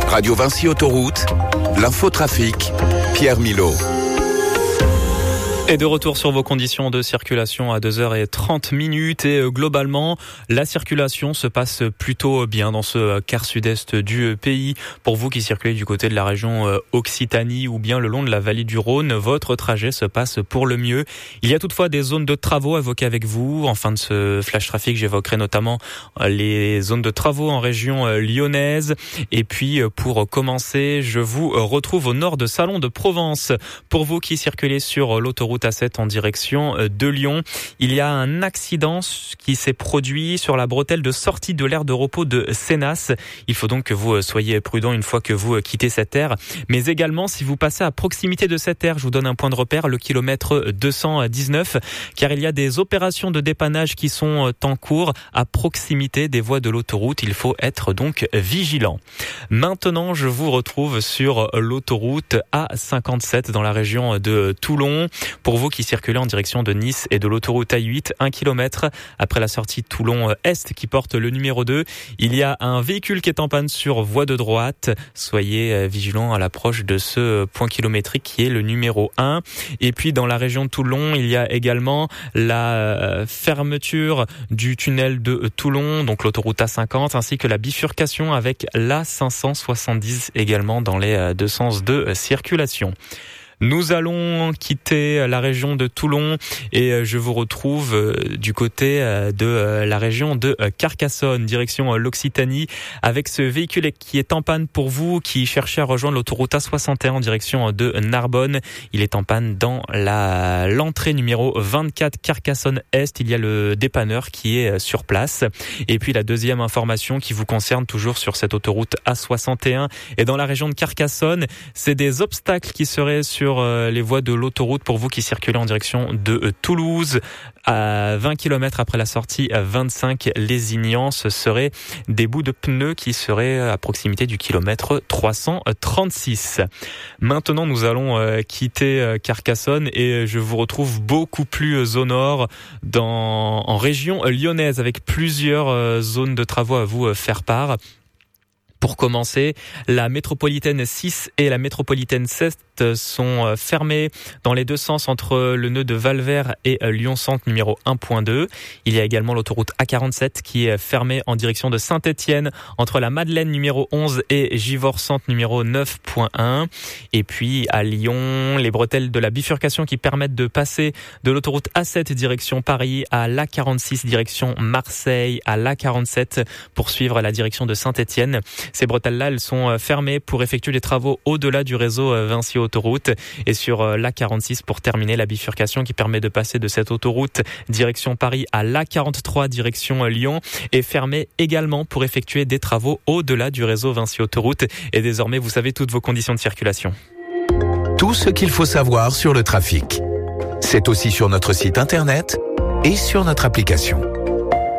Radio Vinci Autoroute, l'infotrafic, Pierre Milot. Et de retour sur vos conditions de circulation à 2h30 et globalement, la circulation se passe plutôt bien dans ce quart sud-est du pays. Pour vous qui circulez du côté de la région Occitanie ou bien le long de la vallée du Rhône, votre trajet se passe pour le mieux. Il y a toutefois des zones de travaux à évoquer avec vous. En fin de ce flash trafic, j'évoquerai notamment les zones de travaux en région lyonnaise. Et puis, pour commencer, je vous retrouve au nord de Salon de Provence. Pour vous qui circulez sur l'autoroute A7 en direction de Lyon, il y a un accident qui s'est produit sur la bretelle de sortie de l'aire de repos de Sénas. Il faut donc que vous soyez prudent une fois que vous quittez cette aire. Mais également, si vous passez à proximité de cette aire, je vous donne un point de repère, le kilomètre 219, car il y a des opérations de dépannage qui sont en cours à proximité des voies de l'autoroute. Il faut être donc vigilant. Maintenant, je vous retrouve sur l'autoroute A57 dans la région de Toulon. Pour vous qui circulez en direction de Nice et de l'autoroute A8, 1 km après la sortie Toulon-Est qui porte le numéro 2, il y a un véhicule qui est en panne sur voie de droite. Soyez vigilants à l'approche de ce point kilométrique qui est le numéro 1. Et puis dans la région de Toulon, il y a également la fermeture du tunnel de Toulon, donc l'autoroute A50, ainsi que la bifurcation avec l'A570 également dans les deux sens de circulation. Nous allons quitter la région de Toulon et je vous retrouve du côté de la région de Carcassonne, direction l'Occitanie, avec ce véhicule qui est en panne pour vous, qui cherchez à rejoindre l'autoroute A61 en direction de Narbonne. Il est en panne dans l'entrée numéro 24 Carcassonne-Est. Il y a le dépanneur qui est sur place. Et puis la deuxième information qui vous concerne toujours sur cette autoroute A61 et dans la région de Carcassonne, c'est des obstacles qui seraient sur les voies de l'autoroute pour vous qui circulez en direction de Toulouse. À 20 km après la sortie à 25 Lézignan, ce seraient des bouts de pneus qui seraient à proximité du kilomètre 336. Maintenant, nous allons quitter Carcassonne et je vous retrouve beaucoup plus au nord en région lyonnaise avec plusieurs zones de travaux à vous faire part. Pour commencer, la métropolitaine 6 et la métropolitaine 7 sont fermées dans les deux sens entre le nœud de Valvert et Lyon-Centre numéro 1.2. Il y a également l'autoroute A47 qui est fermée en direction de Saint-Étienne entre la Madeleine numéro 11 et Givors-Centre numéro 9.1. Et puis à Lyon, les bretelles de la bifurcation qui permettent de passer de l'autoroute A7 direction Paris à l'A46 direction Marseille, à l'A47 pour suivre la direction de Saint-Étienne. Ces bretelles-là, elles sont fermées pour effectuer des travaux au-delà du réseau Vinci Autoroute. Et sur l'A46, pour terminer, la bifurcation qui permet de passer de cette autoroute direction Paris à l'A43 direction Lyon est fermée également pour effectuer des travaux au-delà du réseau Vinci Autoroute. Et désormais, vous savez toutes vos conditions de circulation. Tout ce qu'il faut savoir sur le trafic. C'est aussi sur notre site internet et sur notre application.